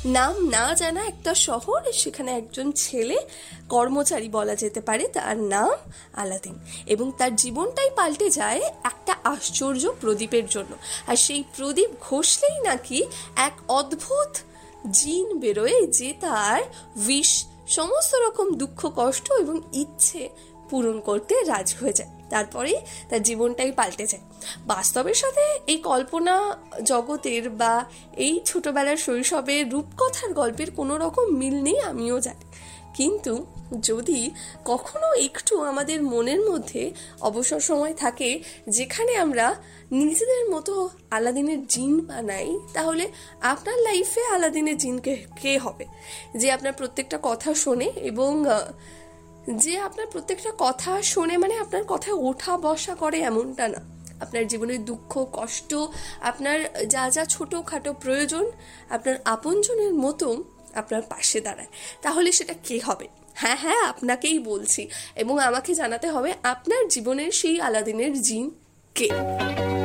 নাম না জানা একটা শহর, সেখানে একজন ছেলে কর্মচারী বলা যেতে পারে, তার নাম আলাদিন, এবং তার জীবনটাই পাল্টে যায় একটা আশ্চর্য প্রদীপের জন্য। আর সেই প্রদীপ ঘষলেই নাকি এক অদ্ভুত জিন বেরোয়, যে তার উইশ, সমস্ত রকম দুঃখ কষ্ট এবং ইচ্ছে পূরণ করতে রাজি হয়ে যায়। তারপরেই তার জীবনটাই পাল্টে যায়। বাস্তবের সাথে এই কল্পনা জগতের বা এই ছোটবেলার শৈশবের রূপকথার গল্পের কোনো রকম মিল নেই, আমিও জানি। কিন্তু যদি কখনো একটু আমাদের মনের মধ্যে অবসর সময় থাকে যেখানে আমরা নিজেদের মতো আলাদিনের জিন বানাই, তাহলে আপনার লাইফে আলাদিনের জিন কে হবে? যে আপনার প্রত্যেকটা কথা শোনে, এবং যে আপনার প্রত্যেকটা কথা শোনে মানে আপনার কথায় ওঠা বসা করে এমনটা না, আপনার জীবনের দুঃখ কষ্ট, আপনার যা যা ছোটোখাটো প্রয়োজন, আপনার আপনজনের মতো আপনার পাশে দাঁড়ায়, তাহলে সেটা কে হবে? হ্যাঁ হ্যাঁ, আপনাকেই বলছি, এবং আমাকে জানাতে হবে আপনার জীবনের সেই আলাদিনের জিন কে।